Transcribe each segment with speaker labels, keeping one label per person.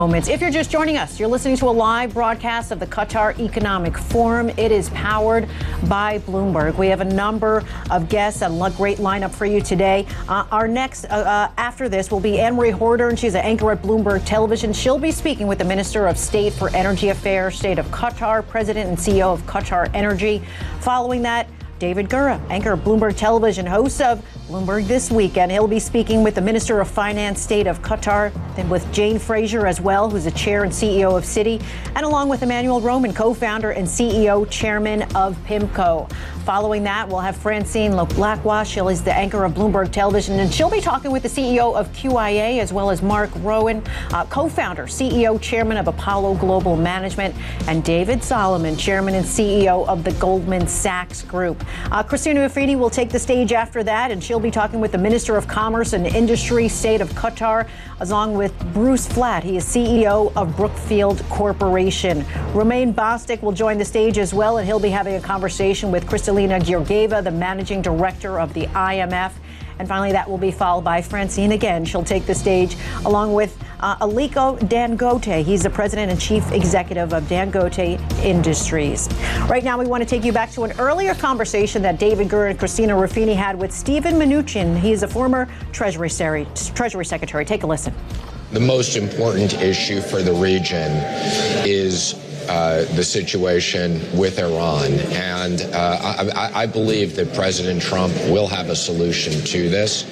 Speaker 1: Moments. If you're just joining us, you're listening to a live broadcast of the Qatar Economic Forum. It is powered by Bloomberg. We have a number of guests and a great lineup for you today. Our next, after this, will be Anne-Marie Horder, and she's an anchor at Bloomberg Television. She'll be speaking with the Minister of State for Energy Affairs, State of Qatar, President and CEO of Qatar Energy. Following that, David Gura, anchor of Bloomberg Television, host of Bloomberg This Weekend. He'll be speaking with the Minister of Finance, State of Qatar, then with Jane Fraser as well, who's the chair and CEO of Citi, and along with Emmanuel Roman, co-founder and CEO, chairman of PIMCO. Following that, we'll have Francine Lacroix. She is the anchor of Bloomberg Television, and she'll be talking with the CEO of QIA, as well as Mark Rowan, co-founder, CEO, chairman of Apollo Global Management, and David Solomon, chairman and CEO of the Goldman Sachs Group. Christina Ruffini will take the stage after that, and she'll be talking with the Minister of Commerce and Industry, State of Qatar, along with Bruce Flatt. He is CEO of Brookfield Corporation. Romain Bostic will join the stage as well, and he'll be having a conversation with Kristalina Georgieva, the managing director of the IMF. And finally, that will be followed by Francine again. She'll take the stage along with Aliko Dangote. He's the president and chief executive of Dangote Industries. Right now, we want to take you back to an earlier conversation that David Gura and Christina Ruffini had with Steven Mnuchin. He's a former Treasury Secretary. Take a listen.
Speaker 2: The most important issue for the region is the situation with Iran. And I believe that President Trump will have a solution to this.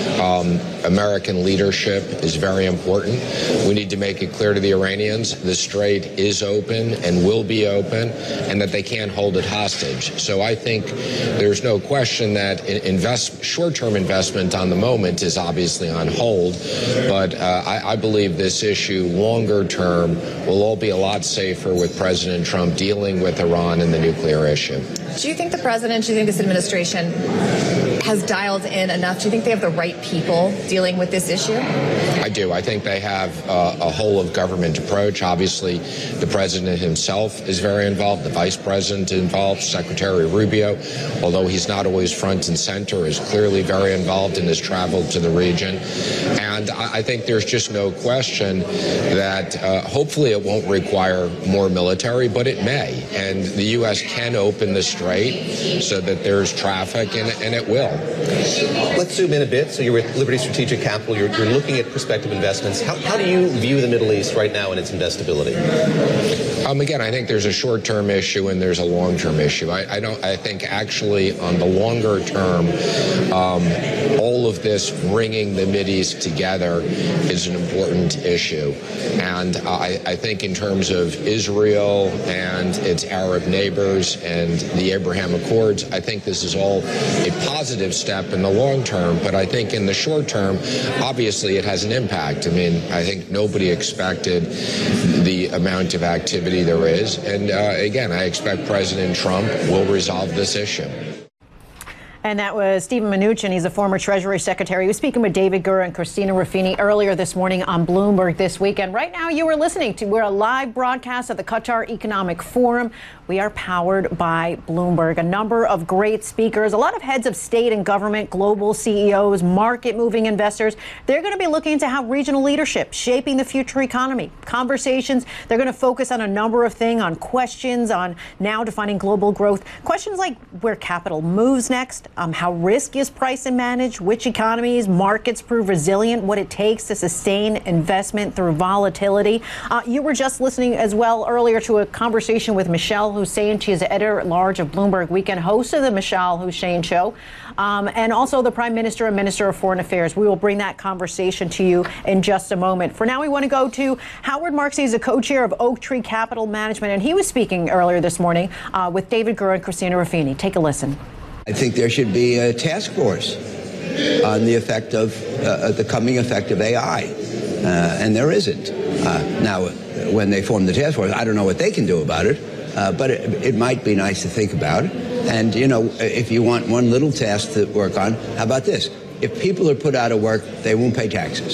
Speaker 2: American leadership is very important. We need to make it clear to the Iranians the strait is open and will be open, and that they can't hold it hostage. So I think there's no question that short-term investment on the moment is obviously on hold. But I believe this issue, longer term, will all be a lot safer with President Trump dealing with Iran and the nuclear issue.
Speaker 3: Do you think the president, do you think this administration has dialed in enough? Do you think they have the right people dealing with this issue?
Speaker 2: I do. I think they have a whole of government approach. Obviously, the president himself is very involved. The vice president involved. Secretary Rubio, although he's not always front and center, is clearly very involved in his travel to the region. And I think there's just no question that hopefully it won't require more military, but it may. And the U.S. can open the strait so that there's traffic, and it will.
Speaker 4: Let's zoom in a bit. So you're with Liberty Strategic Capital. You're looking at prospective investments. How do you view the Middle East right now and its investability?
Speaker 2: Again, I think there's a short-term issue and there's a long-term issue. I think actually on the longer term, all of this bringing the Mideast together is an important issue. And I think in terms of Israel and its Arab neighbors and the Abraham Accords, I think this is all a positive step in the long term. But I think in the short term, obviously it has an impact. I mean, I think nobody expected the amount of activity there is. And again, I expect President Trump will resolve this issue.
Speaker 1: And that was Steven Mnuchin. He's a former Treasury Secretary. He was speaking with David Gura and Christina Ruffini earlier this morning on Bloomberg This Weekend. Right now, you are listening to a live broadcast of the Qatar Economic Forum. We are powered by Bloomberg. A number of great speakers, a lot of heads of state and government, global CEOs, market-moving investors. They're going to be looking into how regional leadership shaping the future economy. Conversations, they're going to focus on a number of things, on questions, on now defining global growth. Questions like where capital moves next, how risk is priced and managed, which economies, markets prove resilient, what it takes to sustain investment through volatility. You were just listening as well earlier to a conversation with Michelle Hussein. She is the editor-at-large of Bloomberg Weekend, host of the Michelle Hussein Show, and also the Prime Minister and Minister of Foreign Affairs. We will bring that conversation to you in just a moment. For now, we want to go to Howard Marks. He's a co-chair of Oaktree Capital Management, and he was speaking earlier this morning with David Gura and Christina Ruffini. Take a listen.
Speaker 5: I think there should be a task force on the effect of the coming effect of AI, and there isn't. Now, when they form the task force, I don't know what they can do about it, but it might be nice to think about. And, you know, if you want one little task to work on, how about this? If people are put out of work, they won't pay taxes.